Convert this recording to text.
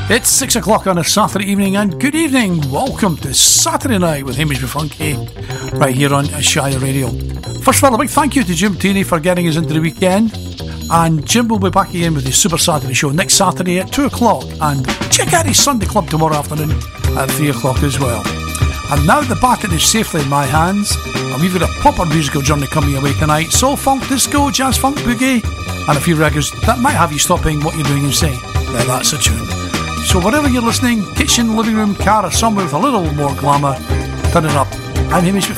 It's 6 o'clock on a Saturday evening, and good evening. Welcome to Saturday Night with Hamish McFunky, right here on Shire Radio. First of all, a big thank you to Jim Tini for getting us into the weekend. And Jim will be back again with his Super Saturday show next Saturday at 2 o'clock. And check out his Sunday Club tomorrow afternoon at 3 o'clock as well. And now the baton is safely in my hands, and we've got a proper musical journey coming your way tonight. Soul, funk, disco, jazz, funk, boogie, and a few records that might have you stopping what you're doing and saying, "Now that's a tune." So wherever you're listening, kitchen, living room, car, or somewhere with a little more glamour, turn it up. I'm Hamish